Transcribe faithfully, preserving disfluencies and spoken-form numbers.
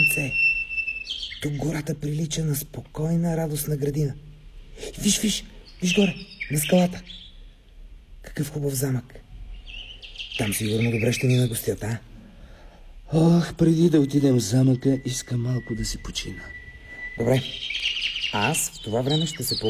слънце. Тук гората прилича на спокойна, радостна градина. Виж, виж, виж горе, на скалата. Какъв хубав замък. Там сигурно добре ще ни нагостят, а? Ох, преди да отидем в замъка, искам малко да си почина. Добре. Аз в това време ще се по